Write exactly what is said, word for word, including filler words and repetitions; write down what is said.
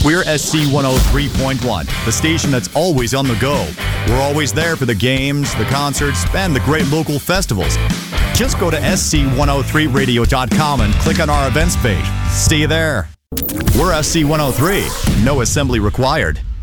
We're S C one oh three point one, the station that's always on the go. We're always there for the games, the concerts, and the great local festivals. Just go to S C one oh three radio dot com and click on our events page. See you there. We're S C one oh three. No assembly required.